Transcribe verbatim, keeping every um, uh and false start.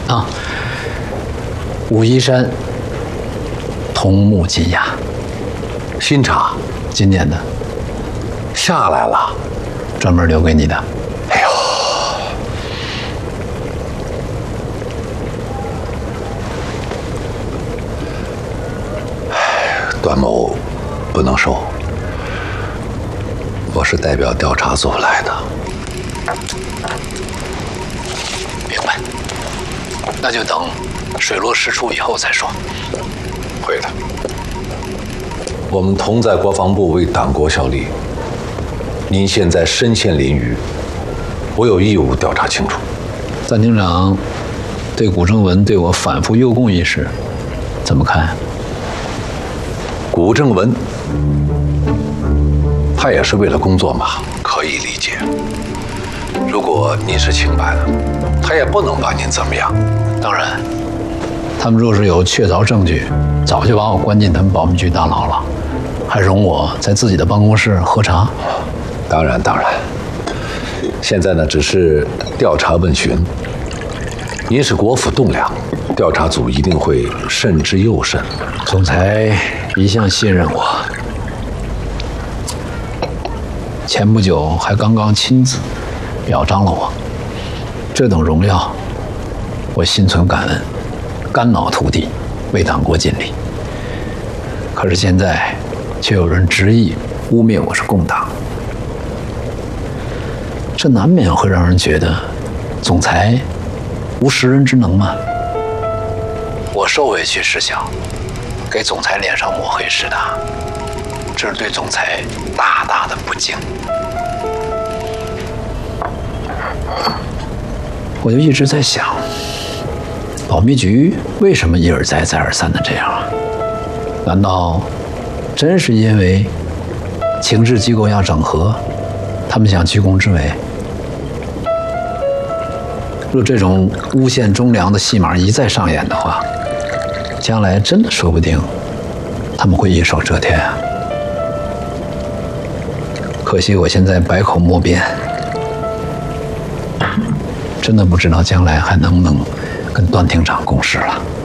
啊，武夷山桐木金牙， 新茶， 今年的， 下来了， 专门留给你的。 哎呦，段某不能收，我是代表调查组来的。 明白，那就等水落石出以后再说。 会的。我们同在国防部为党国效力，您现在身陷囹圄，我有义务调查清楚。 暂厅长对古正文对我反复诱供一事怎么看？ 古正文，他也是为了工作嘛，可以理解。如果您是清白的，他也不能把您怎么样。 当然，他们若是有确凿证据，早就把我关进他们保密局大牢了，还容我在自己的办公室喝茶。 当然，当然。现在呢，只是调查问询。您是国府栋梁，调查组一定会慎之又慎。 总裁一向信任我，前不久还刚刚亲自表彰了我，这等荣耀，我心存感恩，肝脑涂地，为党国尽力。可是现在，却有人执意污蔑我是共党，这难免会让人觉得，总裁无识人之能吗？我受委屈事小，给总裁脸上抹黑是大，这是对总裁大大的不敬。我就一直在想，保密局为什么一而再、再而三的这样啊？难道真是因为情治机构要整合，他们想居功至伟？若这种诬陷忠良的戏码一再上演的话，将来真的说不定他们会一手遮天啊！可惜我现在百口莫辩，真的不知道将来还能不能跟段厅长共事了。